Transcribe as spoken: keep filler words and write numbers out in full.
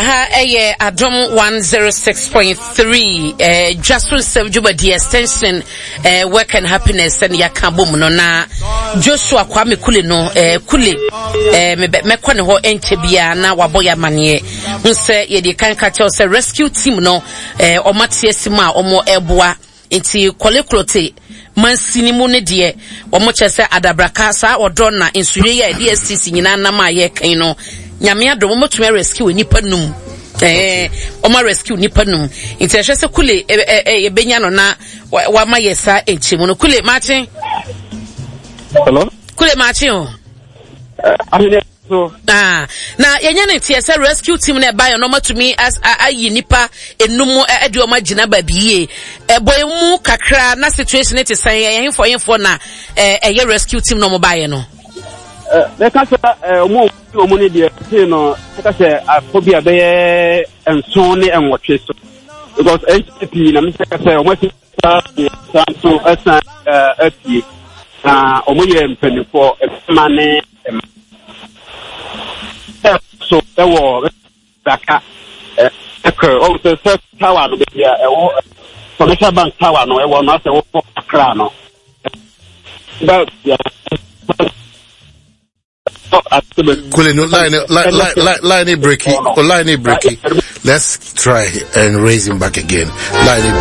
Aha, eye Adom one oh six point three. Eh, just to serve you the extension. Eh, work and happiness and yakabum no na Joshua Kwame Kule no. Eh, Kule. Eh, me me kwane ho enchebia na waboya manie. Unse ye di kan kache ose rescue team no. Eh, omatie sima omo eboa. Inti koleklote. Mansini mu ne de omo chese adabraka sa odon na insure ya D S C C nyina na ma ye kan no nyame adom mo tuma rescue nipa num eh omo rescue nipa num inti ehwe se Kule e benya no na wa ma yesa enchimu no Kule Martin. Hello Kule Martin o uh, so ah na yenya ne tie se rescue team na buy no matumi as ayi nipa enum e de o magina ba biye e boy mu kakra na situation it san yen for yen for na eh e rescue team no mo buy no eh they can say eh mo mo ne de say no ka say afobia be enso ne enwotwe so because H P P na me say say o mo say so asa eh ati na o mo ye mpanifo e ma ne so there was Daka occur oh the first tower no be here e commercial bank tower no e was not e Accra no but yeah Kule no line line line line breaky or line breaky. Let's try and raise him back again. Line